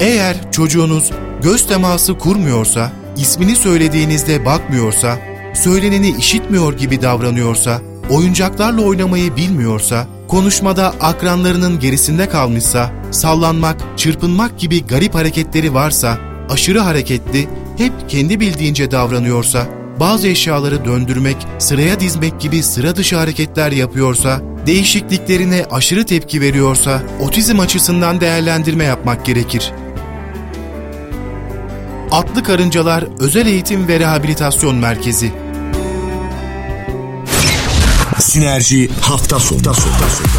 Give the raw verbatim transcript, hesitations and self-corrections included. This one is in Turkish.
Eğer çocuğunuz göz teması kurmuyorsa, ismini söylediğinizde bakmıyorsa, söyleneni işitmiyor gibi davranıyorsa, oyuncaklarla oynamayı bilmiyorsa, konuşmada akranlarının gerisinde kalmışsa, sallanmak, çırpınmak gibi garip hareketleri varsa, aşırı hareketli, hep kendi bildiğince davranıyorsa, bazı eşyaları döndürmek, sıraya dizmek gibi sıra dışı hareketler yapıyorsa, değişikliklerine aşırı tepki veriyorsa, otizm açısından değerlendirme yapmak gerekir. Atlı Karıncalar Özel Eğitim ve Rehabilitasyon Merkezi. Sinerji hafta sonu.